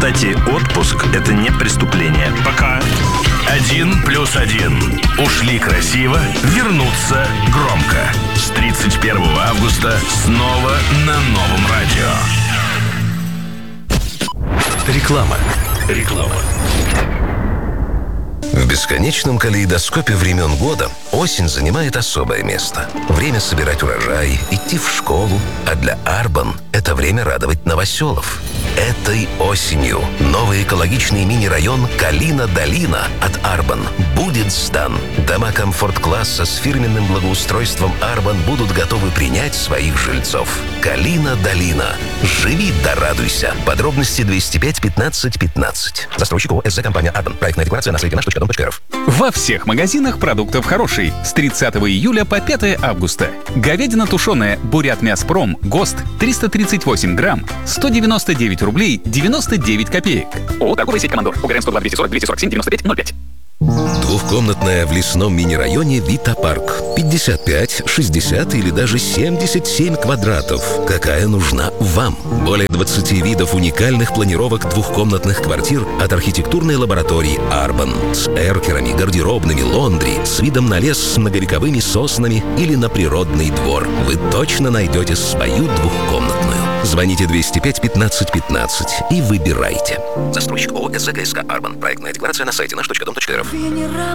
Кстати, отпуск – это не преступление. Пока. 1+1. Ушли красиво, вернуться громко. С 31 августа снова на новом радио. Реклама. В бесконечном калейдоскопе времен года осень занимает особое место. Время собирать урожай, идти в школу, а для Арбан это время радовать новоселов. Этой осенью новый экологичный мини-район Калина-Долина от Арбан будет сдан. Дома комфорт-класса с фирменным благоустройством Арбан будут готовы принять своих жильцов. Калина-Долина. Живи да радуйся. Подробности 205 15 15. Застройщик ООО СЗ компания Арбан. Проектная декларация на сайте наш.дом.рф. Во всех магазинах продуктов хороший. С 30 июля по 5 августа. Говядина тушеная Бурятмяспром ГОСТ 338 грамм 199 рублей 99 копеек. ООО «Торговая сеть Командор». УГРН 102 240 247 95 05. Двухкомнатная в лесном мини-районе Вита-парк. 55, 60 или даже 77 квадратов. Какая нужна вам? Более 20 видов уникальных планировок двухкомнатных квартир от архитектурной лаборатории Арбан. С эркерами, гардеробными, лондри, с видом на лес с многовековыми соснами или на природный двор. Вы точно найдете свою двухкомнатную. Звоните 205 15 15 и выбирайте. Застройщик ООО СЗ ГСК Арбан. Проектная декларация на сайте наш.дом.рф.